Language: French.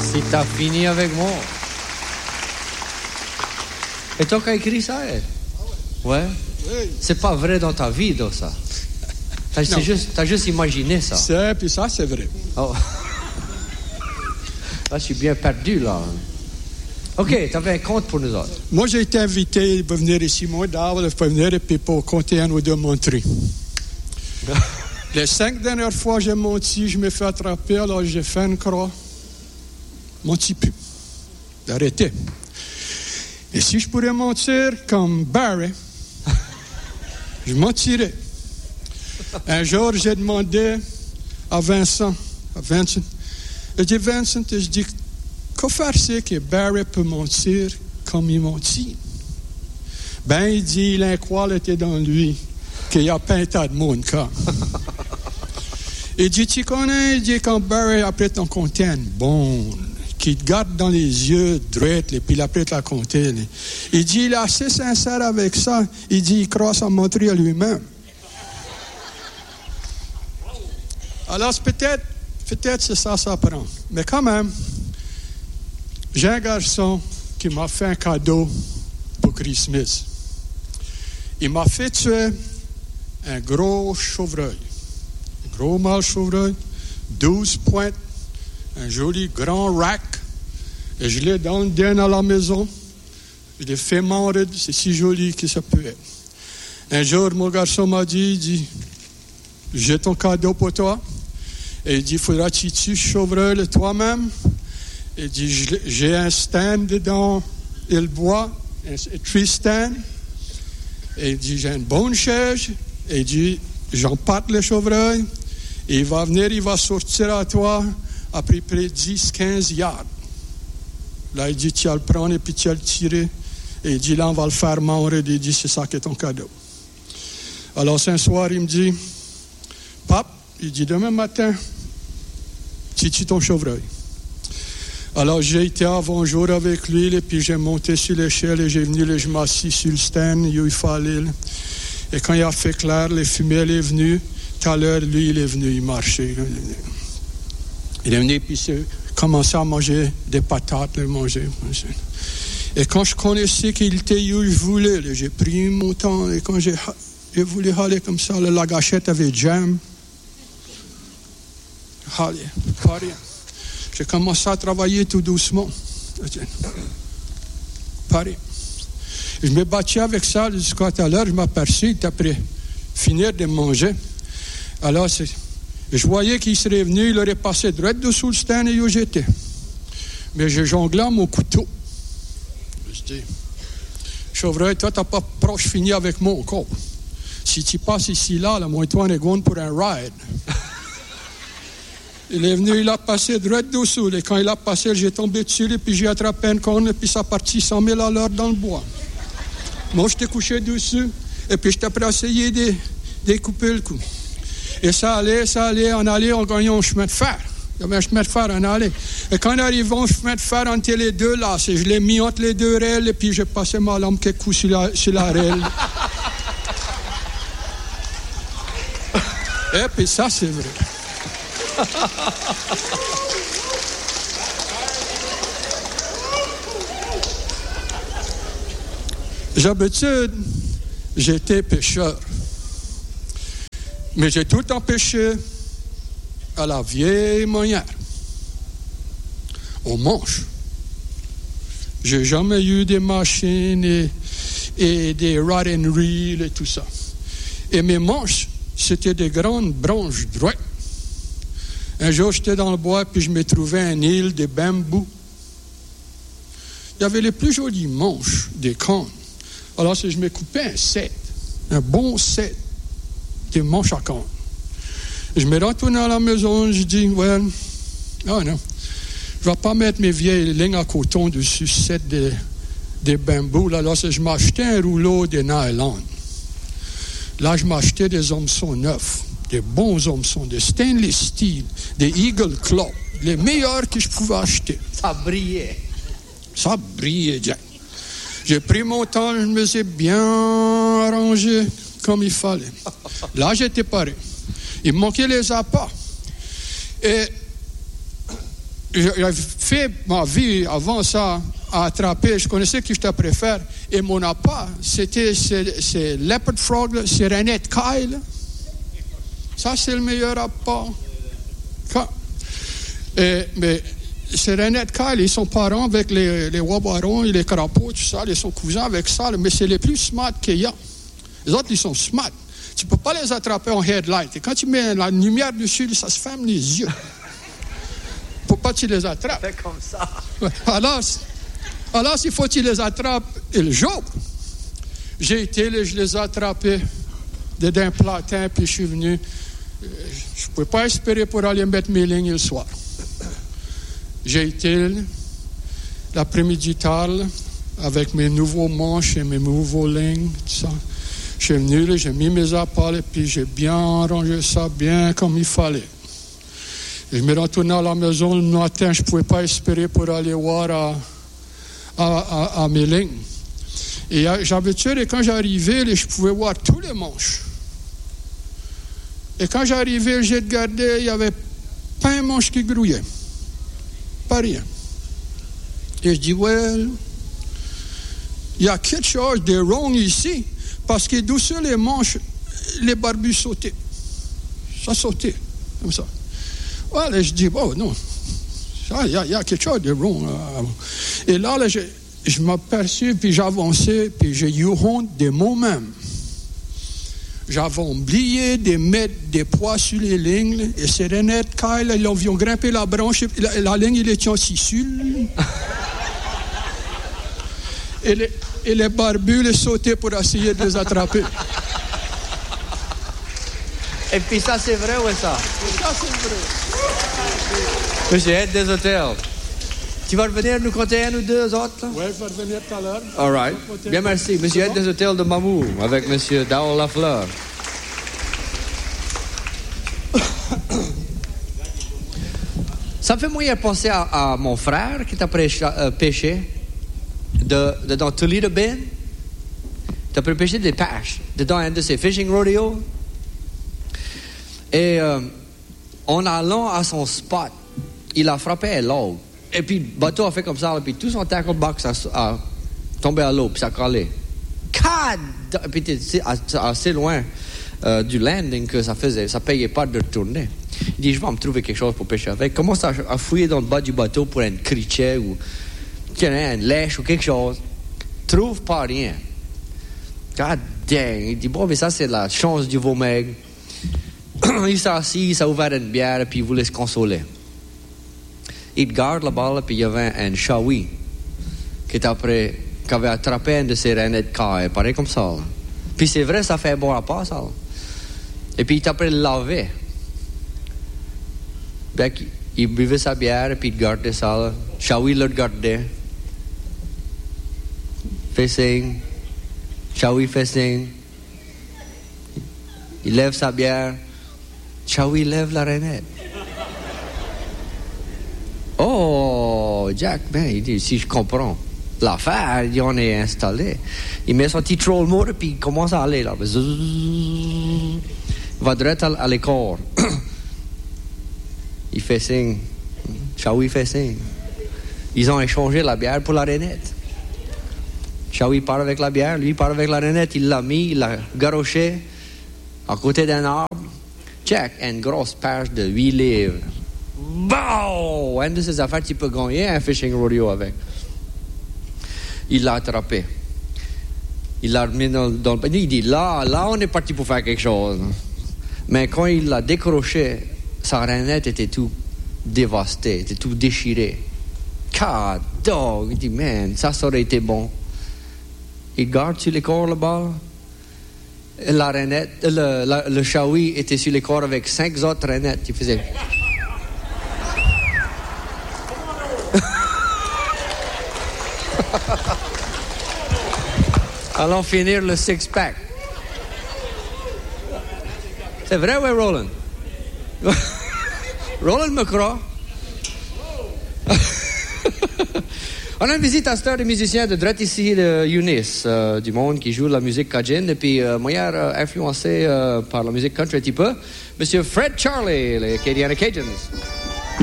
Si t'as fini avec moi. Et toi qui as écrit ça, elle? Ouais. Oui. C'est pas vrai dans ta vie, donc, ça. T'as juste imaginé ça. C'est, puis ça, c'est vrai. Oh. Là, je suis bien perdu, là. OK, t'avais un conte pour nous autres. Moi, j'ai été invité pour venir ici, moi, d'abord, pour venir et puis pour compter un ou deux montrer. Les 5 dernières fois, j'ai menti, je me fais attraper, alors j'ai fait une croix. Menti plus. D'arrêter. Et si je pourrais mentir comme Barry, je mentirais. Un jour, j'ai demandé à Vincent, je dis, Vincent, je dis, qu'est-ce faire c'est que Barry peut mentir comme il mentit? Ben, il dit, il a une qualité dans lui, qu'il y a pas un tas de monde, quoi. Il dit, tu connais, il dit, quand Barry après ton compter bon, qui te garde dans les yeux, droite, et puis il après la compter. Il dit, il est assez sincère avec ça. Il dit, il croit s'en montrer à lui-même. Alors, peut-être c'est ça prend. Mais quand même, j'ai un garçon qui m'a fait un cadeau pour Christmas. Il m'a fait tuer un gros chevreuil. Un gros mâle chevreuil, 12 pointes, un joli grand rack. Et je l'ai donné à la maison. Je l'ai fait mordre. C'est si joli que ça peut être. Un jour, mon garçon m'a dit, j'ai ton cadeau pour toi. Et il dit, faudra que tu tues chevreuil toi-même. Il dit, j'ai un stand dedans, il boit, un tree stand. Et il dit, j'ai une bonne chaise. Et il dit, j'empâte le chevreuil. Et il va venir, il va sortir à toi à peu près 10-15 yards. Là, il dit, tu vas le prendre et puis tu vas le tirer. Et il dit, là, on va le faire mordre. Et il dit, c'est ça qui est ton cadeau. Alors, c'est un soir, il me dit, Pape, il dit, demain matin, tu tues ton chevreuil. Alors, j'ai été avant-jour avec lui, et puis j'ai monté sur l'échelle, et j'ai venu, et je m'assis sur le stand, où il fallait. Et quand il a fait clair, les fumées, elle est venue. Tout à l'heure, lui, il est venu, il marchait. Il est venu, puis il a commencé à manger des patates, manger. Et quand je connaissais qu'il était où je voulais, là, j'ai pris mon temps, et quand j'ai voulu aller comme ça, là, la gâchette avait jam. Allez, pas rien. J'ai commencé à travailler tout doucement. Pas rien. Je me battais avec ça jusqu'à tout à l'heure, je m'aperçus après finir de manger. Alors, je voyais qu'il serait venu, il aurait passé droit dessous le stand et où j'étais. Mais j'ai jonglé mon couteau. Je dis, chevreuil, toi, t'as pas proche fini avec moi encore. Si tu passes ici, là, moi et toi, on est going pour un ride. Il est venu, il a passé droit dessous. Et quand il a passé, j'ai tombé dessus, et puis j'ai attrapé un corne, et puis ça partit 100 000 à l'heure dans le bois. Moi, je t'ai couché dessus, et puis je t'ai après essayé de découper le cou. Et ça allait, on allait, on gagnait un chemin de fer. Il y avait un chemin de fer, on allait. Et quand on arrivait au chemin de fer entre les deux, là, je l'ai mis entre les deux rails, et puis j'ai passé ma lampe quelques coups sur la rail. Et puis ça, c'est vrai. D'habitude, j'étais pêcheur. Mais j'ai tout le temps pêché à la vieille manière. Au manche. J'ai jamais eu des machines et des rod and reel et tout ça. Et mes manches, c'était des grandes branches droites. Un jour, j'étais dans le bois, puis je me trouvais une île de bambou. Il y avait les plus jolies manches des cornes. Alors, je me coupais un set, un bon set de manches à cornes. Je me retourne à la maison, je dis, ouais, non, je ne vais pas mettre mes vieilles lignes à coton dessus, set de bambou. Là, alors, je m'achetais un rouleau de nylon. Là, je m'achetais des hameçons neufs. Des bons hameçons, des stainless steel, des Eagle Claw, les meilleurs que je pouvais acheter. Ça brillait. Ça brillait, Jack. J'ai pris mon temps, je me suis bien arrangé comme il fallait. Là, j'étais paré. Il me manquait les appâts. Et j'avais fait ma vie avant ça à attraper. Je connaissais qui je te préfère. Et mon appât, c'était c'est Leopard Frog, c'est Renette Kyle. Ça, c'est le meilleur appât. Mais c'est Renette Kyle, ils sont parents avec les wabarons et les crapauds, tout ça. Ils sont cousins avec ça, mais c'est les plus smart qu'il y a. Les autres, ils sont smart. Tu ne peux pas les attraper en headlight. Et quand tu mets la lumière dessus, ça se ferme les yeux. Faut pas que tu les attrapes. Fais comme ça. Ouais. Alors, s'il faut que tu les attrapes, et le jour, je les ai attrapés d'un platin, puis je suis venu. Je ne pouvais pas espérer pour aller mettre mes lignes le soir. J'ai été l'après-midi tard, avec mes nouveaux manches et mes nouveaux lignes, tout ça. Je suis venu, là, j'ai mis mes appâts, et puis j'ai bien rangé ça, bien comme il fallait. Et je me retournais à la maison le matin, je ne pouvais pas espérer pour aller voir à mes lignes. Et j'avais tué, et quand j'arrivais, je pouvais voir tous les manches. Et quand j'arrivais, j'ai regardé, il n'y avait pas un manche qui grouillait. Pas rien. Et je dis, well, il y a quelque chose de wrong ici, parce que doucement les manches, les barbus sautaient. Ça sautait, comme ça. Voilà, je dis, oh non, il y a quelque chose de wrong. Et là je m'aperçus, puis j'avançais, puis j'ai eu honte de moi-même. J'avais oublié de mettre des poids sur les lignes, et c'est Renette Kyle, ils ont grimpé la branche, la ligne, il était en tissu. Et les barbus les sautaient pour essayer de les attraper. Et puis ça, c'est vrai, ouais, ça? Ça, c'est vrai. Monsieur Ed des hôtels. Tu vas revenir nous compter un ou deux autres, là? Oui, je vais revenir tout à l'heure. All right. Bien, merci. Monsieur Ed des hôtels de Mamou, avec Monsieur Dao Lafleur. Ça me fait moyen penser à mon frère qui t'a pêché dans Toledo Bend. T'as pêché des perches dedans un de ces fishing rodeo. Et en allant à son spot, il a frappé à l'eau. Et puis le bateau a fait comme ça, et puis tout son tackle box a tombé à l'eau, puis ça a collé. Et puis t'es assez loin du landing que ça payait pas de retourner. Il dit, je vais me trouver quelque chose pour pêcher avec. Commence à fouiller dans le bas du bateau pour un crichet ou une lèche ou quelque chose. Trouve pas rien. God dang. Il dit, bon, mais ça, c'est la chance du Vomeg. Il s'est assis, il s'est ouvert une bière, et puis il voulait se consoler. Il garde la balle, puis il y avait un shawi qui avait attrapé un de ses renettes cailles, pareil comme ça. Là. Puis c'est vrai, ça fait un bon repas, ça. Et puis il t'a après le laver. Il buvait sa bière, et puis il gardait ça. Là. Shawi le gardait. Facing. Shawi facing. Il lève sa bière. Shawi lève la renette. Oh, Jack, ben, il dit, si je comprends l'affaire, il dit, on est installé. Il met son petit troll motor, puis il commence à aller, là. Il va direct à l'écart. Il fait signe. Shawi fait signe. Ils ont échangé la bière pour la renette. Shawi part avec la bière, lui part avec la renette, il l'a mis, il l'a garoché à côté d'un arbre. Jack, une grosse perche de 8 livres. Bow! Un de ces affaires, tu peux gagner un fishing rodeo avec. Il l'a attrapé. Il l'a remis dans le panier. Il dit, là, on est parti pour faire quelque chose. Mais quand il l'a décroché, sa renette était tout dévastée, était tout déchirée. God dog! Il dit, man, ça aurait été bon. Il garde sur les corps là-bas. La renette, le shawi était sur les corps avec 5 autres renettes. Il faisait... Allons finir le six-pack. C'est vrai, ouais, Roland? Roland me croit. On a une visite à cette heure des musiciens de droite ici de Eunice, du monde qui joue la musique cajun, et puis moyen influencé par la musique country un petit peu. Monsieur Fred Charlie, les Acadiana Cajuns.